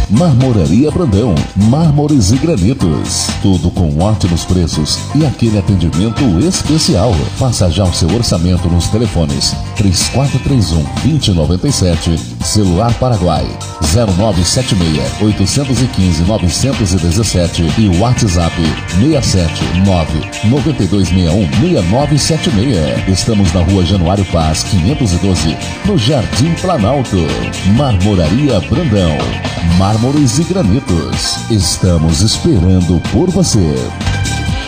Marmoraria Brandão, mármores e granitos. Tudo com ótimos preços e aquele atendimento especial. Faça já o seu orçamento nos telefones 3431-2097, celular Paraguai 0976-815-917 e o WhatsApp 679-9261-6976. Estamos na Rua Januário Paz, 512, no Jardim Planalto. Marmoraria Brandão, mármores e granitos. Estamos esperando por você.